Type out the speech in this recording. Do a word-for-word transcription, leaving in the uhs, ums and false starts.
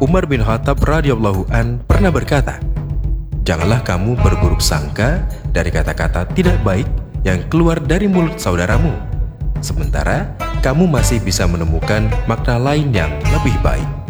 Umar bin Khattab radhiyallahu an pernah berkata, "Janganlah kamu berburuk sangka dari kata-kata tidak baik yang keluar dari mulut saudaramu, sementara kamu masih bisa menemukan makna lain yang lebih baik."